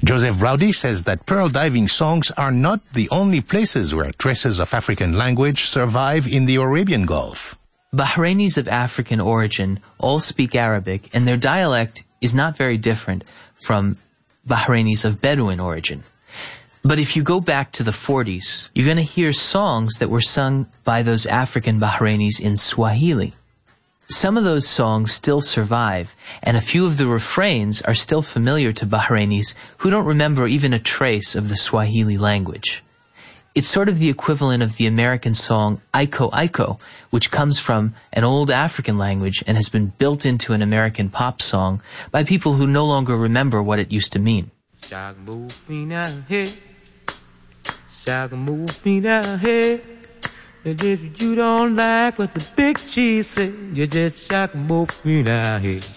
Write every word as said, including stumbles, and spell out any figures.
Joseph Browdy says that pearl diving songs are not the only places where traces of African language survive in the Arabian Gulf. Bahrainis of African origin all speak Arabic, and their dialect is not very different from Bahrainis of Bedouin origin. But if you go back to the forties, you're going to hear songs that were sung by those African Bahrainis in Swahili. Some of those songs still survive, and a few of the refrains are still familiar to Bahrainis who don't remember even a trace of the Swahili language. It's sort of the equivalent of the American song Aiko Aiko, which comes from an old African language and has been built into an American pop song by people who no longer remember what it used to mean. And if you don't like what the big chief said, you just shock and move me now here.